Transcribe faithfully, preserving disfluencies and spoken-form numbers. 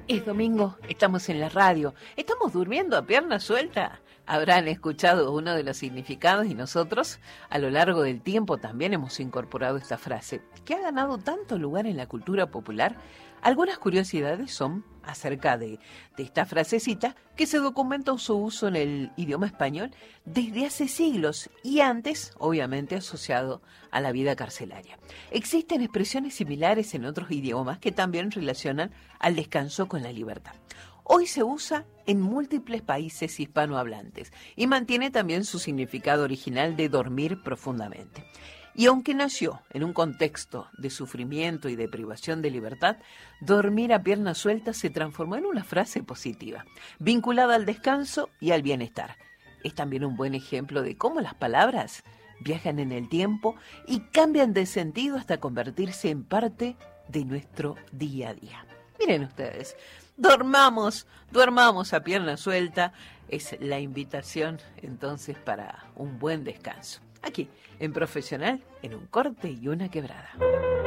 Es domingo, estamos en la radio, estamos durmiendo a pierna suelta. Habrán escuchado uno de los significados y nosotros a lo largo del tiempo también hemos incorporado esta frase, que ha ganado tanto lugar en la cultura popular. Algunas curiosidades son acerca de, de esta frasecita que se documenta su uso en el idioma español desde hace siglos y antes, obviamente, asociado a la vida carcelaria. Existen expresiones similares en otros idiomas que también relacionan al descanso con la libertad. Hoy se usa en múltiples países hispanohablantes y mantiene también su significado original de dormir profundamente. Y aunque nació en un contexto de sufrimiento y de privación de libertad, dormir a pierna suelta se transformó en una frase positiva, vinculada al descanso y al bienestar. Es también un buen ejemplo de cómo las palabras viajan en el tiempo y cambian de sentido hasta convertirse en parte de nuestro día a día. Miren ustedes, dormamos, dormamos a pierna suelta, es la invitación entonces para un buen descanso. Aquí, en Profesional, en un corte y una quebrada.